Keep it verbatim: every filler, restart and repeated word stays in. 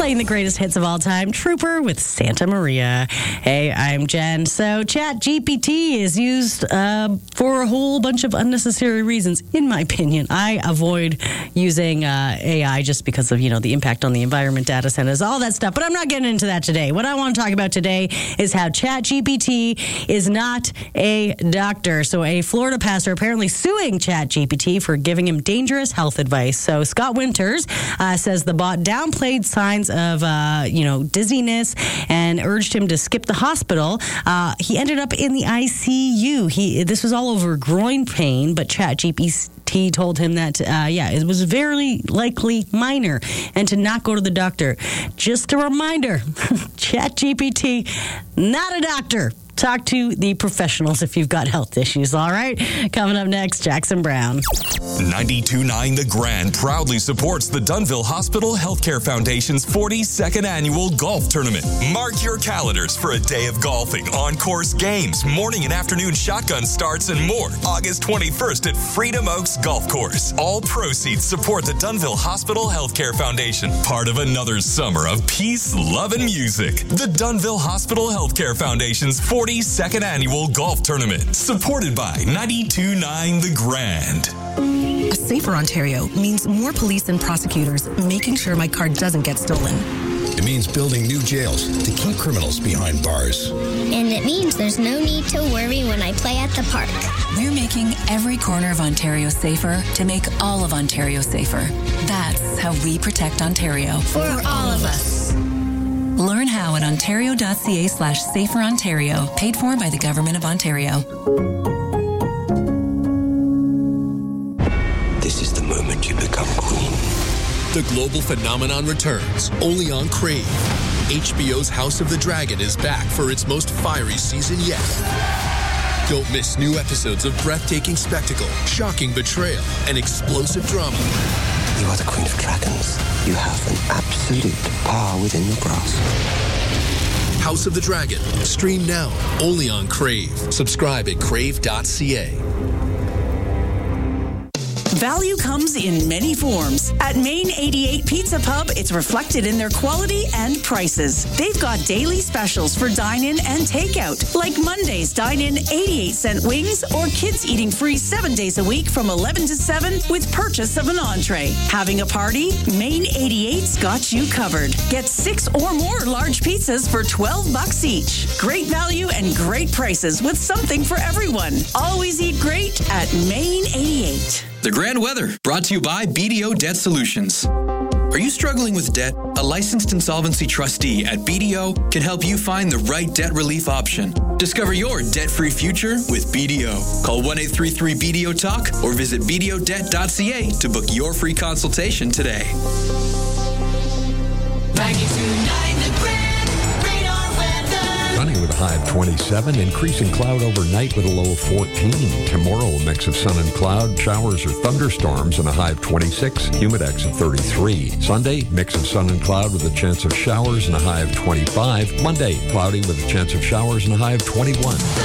playing the greatest hits of all time, Trooper with Santa Maria. Hey, I'm Jen. So ChatGPT is used uh, for a whole bunch of unnecessary reasons, in my opinion. I avoid using uh, A I just because of, you know, the impact on the environment, data centers, all that stuff. But I'm not getting into that today. What I want to talk about today is how ChatGPT is not a doctor. So a Florida pastor apparently suing ChatGPT for giving him dangerous health advice. So Scott Winters uh, says the bot downplayed signs of, uh, you know, dizziness and urged him to skip the hospital. Uh, he ended up in the I C U. He this was all over groin pain, but ChatGPT told him that, uh, yeah, it was very likely minor and to not go to the doctor. Just a reminder, ChatGPT, not a doctor. Talk to the professionals if you've got health issues, all right? Coming up next, Jackson Brown. ninety-two point nine The Grand proudly supports the Dunville Hospital Healthcare Foundation's forty-second Annual Golf Tournament. Mark your calendars for a day of golfing, on-course games, morning and afternoon shotgun starts, and more. August twenty-first at Freedom Oaks Golf Course. All proceeds support the Dunville Hospital Healthcare Foundation, part of another summer of peace, love, and music. The Dunville Hospital Healthcare Foundation's forty-second Annual Golf Tournament, supported by ninety-two point nine The Grand. A safer Ontario means more police and prosecutors making sure my car doesn't get stolen. It means building new jails to keep criminals behind bars. And it means there's no need to worry when I play at the park. We're making every corner of Ontario safer to make all of Ontario safer. That's how we protect Ontario. For all of us. Learn how at ontario.ca slash safer Ontario, paid for by the Government of Ontario. This is the moment you become queen. The global phenomenon returns, only on Crave. H B O's House of the Dragon is back for its most fiery season yet. Don't miss new episodes of breathtaking spectacle, shocking betrayal, and explosive drama. You are the Queen of Dragons. You have an absolute power within your grasp. House of the Dragon. Stream now, only on Crave. Subscribe at crave dot c a. Value comes in many forms. At Main eighty-eight Pizza Pub, it's reflected in their quality and prices. They've got daily specials for dine-in and takeout, like Monday's dine-in eighty-eight cent wings or kids eating free seven days a week from eleven to seven with purchase of an entree. Having a party? Main eighty-eight's got you covered. Get six or more large pizzas for twelve bucks each. Great value and great prices with something for everyone. Always eat great at Main eighty-eight. The Grand Weather, brought to you by B D O Debt Solutions. Are you struggling with debt? A licensed insolvency trustee at B D O can help you find the right debt relief option. Discover your debt-free future with B D O. Call one eight three three B D O Talk or visit b d o debt dot c a to book your free consultation today. ninety-two point nine The Grand Radar Weather. Sunny with a high of twenty-seven, increasing cloud overnight with a low of fourteen. Tomorrow, a mix of sun and cloud, showers or thunderstorms, and a high of twenty-six, humidex of thirty-three. Sunday, mix of sun and cloud with a chance of showers and a high of twenty-five. Monday, cloudy with a chance of showers and a high of twenty-one.